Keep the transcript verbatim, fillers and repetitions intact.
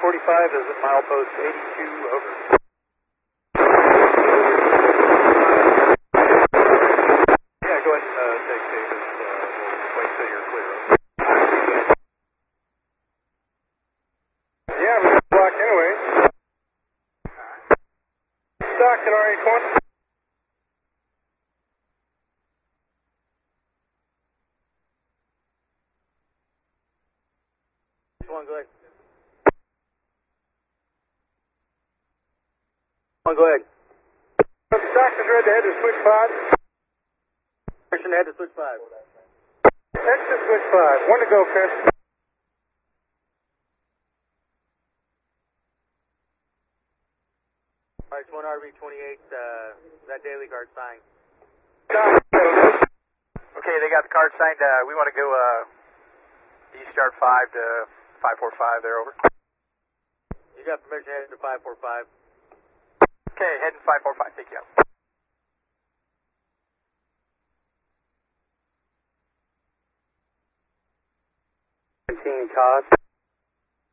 forty-five is at milepost eighty-two, over. Yeah, go ahead and uh, take Davis. Uh, we'll wait till you're clear. Yeah, we got blocked anyway. Stockton R A twenty. One, go ahead. One, go ahead. Stockton red to head to switch five. Section to head to switch five. Exit switch five. One to go, Chris. All right, one R V twenty-eight, uh, that daily card signed. Okay, they got the card signed. Uh, we want to go uh, East Yard five to five four five there, over. You got permission to head to five four five. Okay, heading five four five, take you out. fifteen cost.